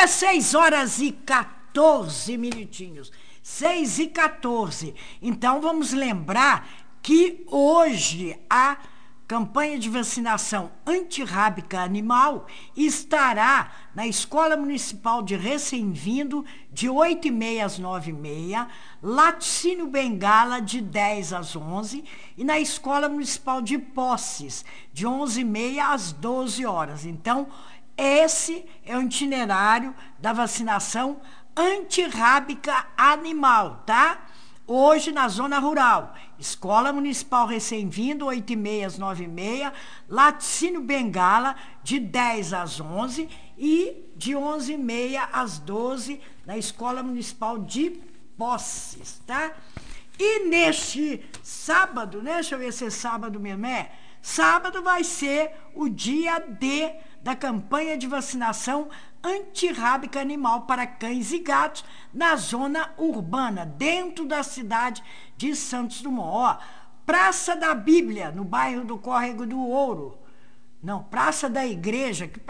Agora é 6h14. 6h14. Então, vamos lembrar que hoje a campanha de vacinação antirrábica animal estará na Escola Municipal de Recém-Vindo, de 8h30 às 9h30, Laticínio Bengala, de 10 às 11, e na Escola Municipal de Poces, de 11h30 às 12 horas. Então, esse é o itinerário da vacinação antirrábica animal, tá? Hoje na zona rural, Escola Municipal Recém-Vindo, 8h30 às 9h30, Laticínio Bengala, de 10 às 11 e de 11h30 às 12 na Escola Municipal de Poces, tá? E neste sábado, né? Deixa eu ver se é sábado mesmo, sábado vai ser o dia D da campanha de vacinação antirrábica animal para cães e gatos na zona urbana, dentro da cidade de Santos Dumont. Ó, Praça da Bíblia, no bairro do Córrego do Ouro. Não, Praça da Igreja, que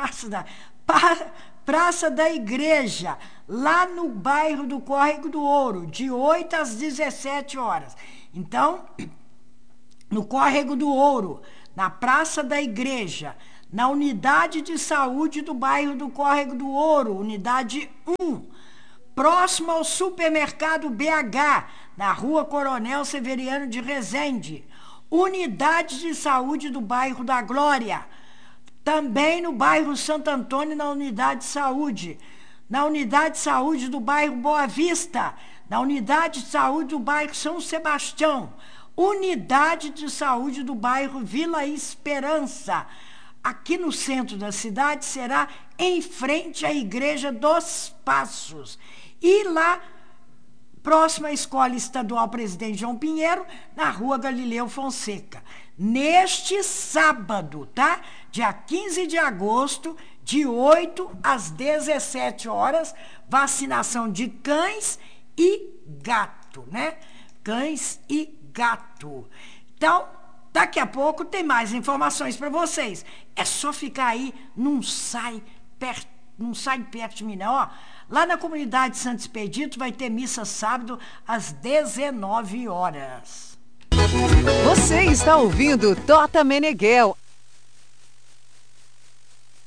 Praça da Igreja, lá no bairro do Córrego do Ouro, de 8 às 17 horas. Então, no Córrego do Ouro, na Praça da Igreja, na unidade de saúde do bairro do Córrego do Ouro, unidade 1, próximo ao supermercado BH, na rua Coronel Severiano de Rezende, unidade de saúde do bairro da Glória, também no bairro Santo Antônio, na unidade de saúde, na unidade de saúde do bairro Boa Vista, na unidade de saúde do bairro São Sebastião, unidade de saúde do bairro Vila Esperança. Aqui no centro da cidade será em frente à Igreja dos Passos. E lá, próxima à Escola Estadual Presidente João Pinheiro, na rua Galileu Fonseca. Neste sábado, tá? Dia 15 de agosto, de 8 às 17 horas, vacinação de cães e gato, né? Cães e gato. Então, daqui a pouco tem mais informações para vocês. É só ficar aí, não sai perto de mim, não. Ó, lá na comunidade Santo Expedito vai ter missa sábado às 19 horas. Você está ouvindo Tota Meneghel.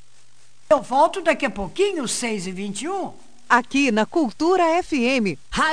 Eu volto daqui a pouquinho, 6h21. Aqui na Cultura FM.